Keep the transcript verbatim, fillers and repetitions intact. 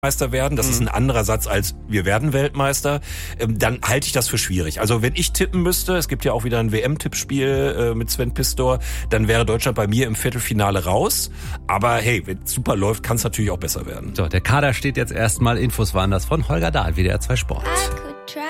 Meister werden, das mhm. ist ein anderer Satz als wir werden Weltmeister, ähm, dann halte ich das für schwierig. Also wenn ich tippen müsste, es gibt ja auch wieder ein W M-Tippspiel äh, mit Sven Pistor, dann wäre Deutschland bei mir im Viertelfinale raus. Aber hey, wenn es super läuft, kann es natürlich auch besser werden. So, der Kader steht jetzt erstmal. Infos waren das von Holger Dahl, W D R zwei Sport.